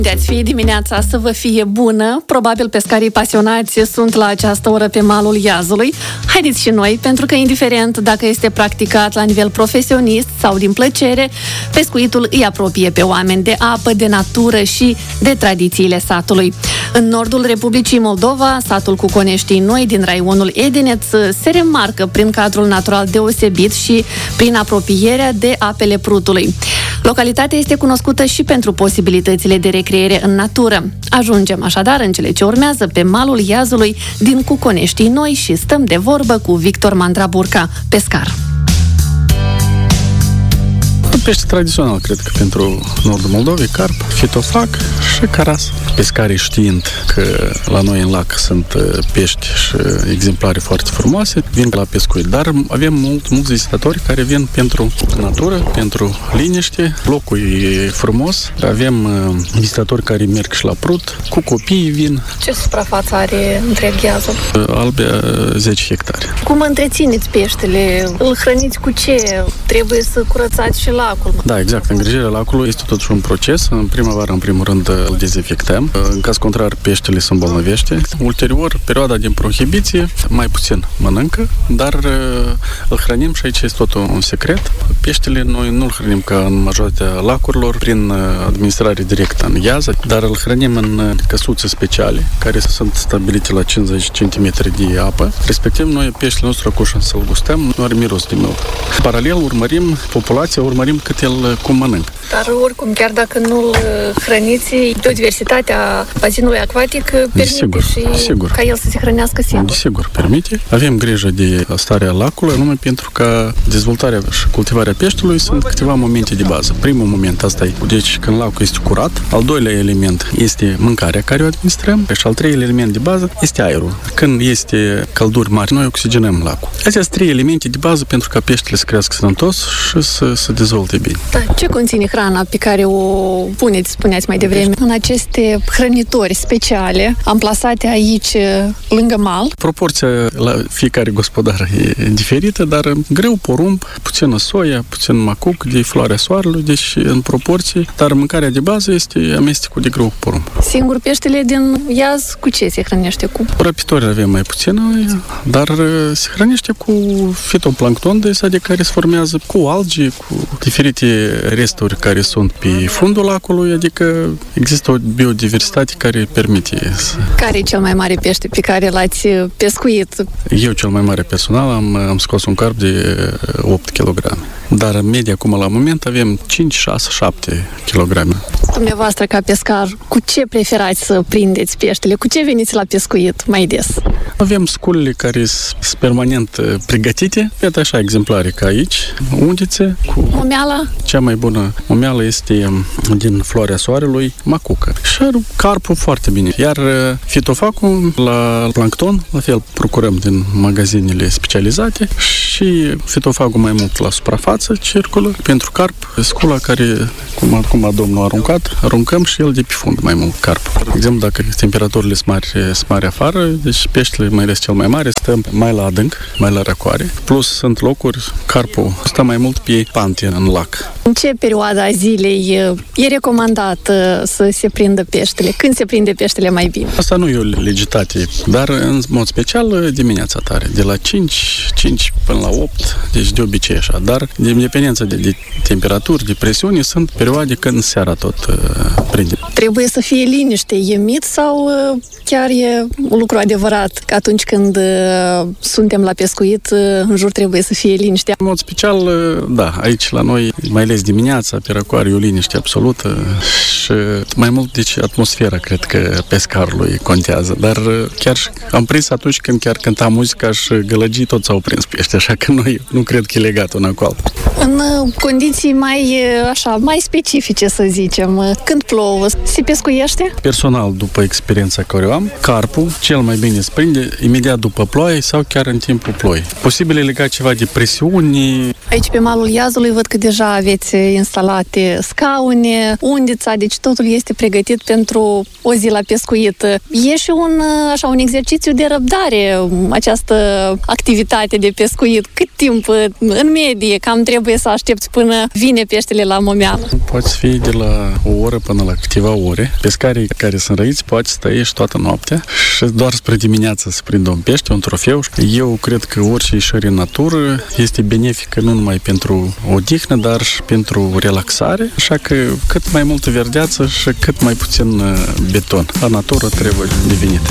De-ați fi dimineața să vă fie bună. Probabil pescarii pasionați sunt la această oră pe malul Iazului. Haideți și noi, pentru că indiferent dacă este practicat la nivel profesionist sau din plăcere, pescuitul îi apropie pe oameni de apă, de natură și de tradițiile satului. În nordul Republicii Moldova, satul Cuconeștii Noi din raionul Edineț se remarcă prin cadrul natural deosebit și prin apropierea de apele Prutului. Localitatea este cunoscută și pentru posibilitățile de recreere în natură. Ajungem așadar în cele ce urmează pe malul Iazului din Cuconeștii Noi și stăm de vorbă cu Victor Mandraburca, pescar. Pește tradițional, cred că pentru nordul Moldovei, carp, fitofac și caras. Pescarii știind că la noi în lac sunt pești și exemplare foarte frumoase, vin la pescuit. Dar avem mulți vizitatori care vin pentru natură, pentru liniște. Locul e frumos. Avem vizitatori care merg și la Prut. Cu copiii vin. Ce suprafață are întreg Iazul? Albia 10 hectare. Cum întrețineți peștele? Îl hrăniți cu ce? Trebuie să curățați și lacul. Da, exact. Îngrijirea lacului este totuși un proces. În primăvară, în primul rând, îl dezinfectăm. În caz contrar, peștele se îmbolnăvește. Ulterior, perioada din prohibiție, mai puțin mănâncă, dar îl hrănim și aici este tot un secret. Peștele noi nu îl hrănim ca în majoritatea lacurilor, prin administrare directă în Iază, dar îl hrănim în căsuțe speciale, care sunt stabilite la 50 cm de apă. Respectiv, noi peștele nostru acuși să-l gustăm, nu are miros de mult. Paralel, urmărim populația, urmărim cât el cum mănâncă. Dar oricum, chiar dacă nu-l hrăniți, biodiversitatea bazinului acvatic permite sigur. Ca el să se hrănească singur. Sigur, permite. Avem grijă de starea lacului, numai pentru că dezvoltarea și cultivarea peștelui sunt câteva momente de bază. Primul moment, asta e. Deci, când lacul este curat, al doilea element este mâncarea care o administrăm și al treilea element de bază este aerul. Când este călduri mari, noi oxigenăm lacul. Astea sunt trei elemente de bază pentru ca peștele să crească sănătos și să se dezvolte bine. Da. Ce conține hrana pe care o puneți, spuneați mai devreme, în aceste hrănitori speciale, amplasate aici, lângă mal? Proporția la fiecare gospodar e diferită, dar greu, porumb, puțină soia, puțin macuc de floarea soarelui, deci în proporții, dar mâncarea de bază este amestecul de grâu cu porumb. Singur peștele din Iaz cu ce se hrănește? Cu răpitori avem mai puțină, dar se hrănește cu fitoplancton, de care se formează cu algi, cu diferite resturi care sunt pe fundul lacului, adică există o biodiversitate care permite să... Care e cel mai mare pește pe care l-ați pescuit? Eu cel mai mare personal am scos un carp de 8 kg. Dar media acum la moment avem 5, 6, 7 kg. Dumneavoastră ca pescar, cu ce preferați să prindeți peștele? Cu ce veniți la pescuit mai des? Avem sculele care sunt permanent pregătite. Iată așa exemplare ca aici, undițe cu... Momeala? Cea mai bună momeală este din floarea soarelui, macucă. Și carpul foarte bine. Iar fitofacul la plancton, la fel, procurăm din magazinele specializate și fitofacul mai mult la suprafață circulă. Pentru carp, scula care, cum a domnul aruncat, aruncăm și el de pe fund mai mult carp. De exemplu, dacă temperaturile sunt mari afară, deci peștele, mai ales cel mai mare, stă mai la adânc, mai la răcoare. Plus sunt locuri, carpul stă mai mult pe pante în lac. În ce perioada zilei e recomandat să se prindă peștele? Când se prinde peștele mai bine? Asta nu e o legitate, dar în mod special dimineața tare, de la 5 până la 8, deci de obicei așa. Dar de independență de temperaturi, de presiune, sunt perioade când seara tot prinde. Trebuie să fie liniște, e mit sau chiar e un lucru adevărat că atunci când suntem la pescuit, în jur trebuie să fie liniște? În mod special, da, aici la noi, mai ales dimineața, pe răcoare e o liniște absolută și mai mult, deci atmosfera, cred că pescarului contează, dar chiar am prins atunci când chiar cânta muzica și gălăgii toți s-au prins pește, așa că noi nu cred că e legat una cu alta. În condiții mai specifice, să zicem, când plouă, se pescuiește? Personal, după experiența care o am, carpul cel mai bine se prinde imediat după ploaie sau chiar în timpul ploii. Posibil e legat ceva de presiuni. Aici pe malul Iazului văd că deja aveți instalate scaune, undița, deci totul este pregătit pentru o zi la pescuit. E și un exercițiu de răbdare această activitate de pescuit. Cât timp, în medie, cam trebuie să aștepți până vine peștele la momeală? Poate fi de la o oră până la câteva ore. Pescarii care sunt răiți poate să trăiești toată noaptea și doar spre dimineață să prindă un pește, un trofeu. Eu cred că orice ieșire în natură este benefică nu numai pentru odihnă, dar și pentru relaxare, așa că cât mai multă verdeață și cât mai puțin beton. La natură trebuie devenit.